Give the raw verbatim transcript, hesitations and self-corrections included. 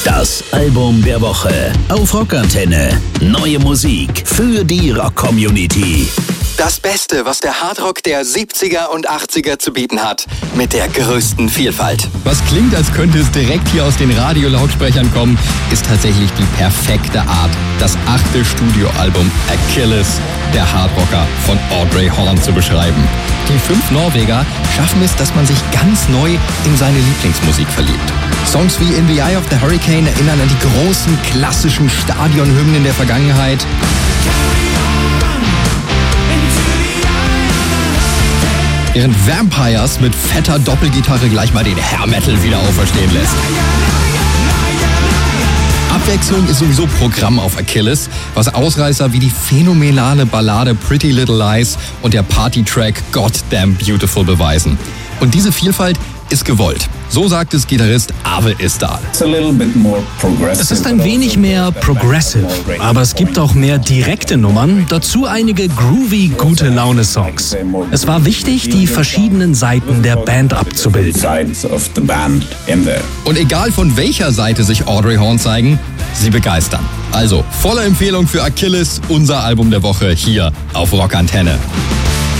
Das Album der Woche auf Rockantenne. Neue Musik für die Rock-Community. Das Beste, was der Hardrock der siebziger und achtziger zu bieten hat, mit der größten Vielfalt. Was klingt, als könnte es direkt hier aus den Radiolautsprechern kommen, ist tatsächlich die perfekte Art, das achte Studioalbum Achilles, der Hardrocker von Audrey Horne, zu beschreiben. Die fünf Norweger schaffen es, dass man sich ganz neu in seine Lieblingsmusik verliebt. Songs wie In the Eye of the Hurricane erinnern an die großen klassischen Stadionhymnen der Vergangenheit. Während Vampires mit fetter Doppelgitarre gleich mal den Hair-Metal wieder auferstehen lässt. Abwechslung ist sowieso Programm auf Achilles, was Ausreißer wie die phänomenale Ballade Pretty Little Lies und der Party-Track Goddamn Beautiful beweisen. Und diese Vielfalt ist gewollt. So sagt es Gitarrist Ave Isdal. Es ist ein wenig mehr progressive, aber es gibt auch mehr direkte Nummern, dazu einige groovy, gute Laune-Songs. Es war wichtig, die verschiedenen Seiten der Band abzubilden. Und egal von welcher Seite sich Audrey Horne zeigen, sie begeistern. Also volle Empfehlung für Achilles, unser Album der Woche hier auf Rockantenne.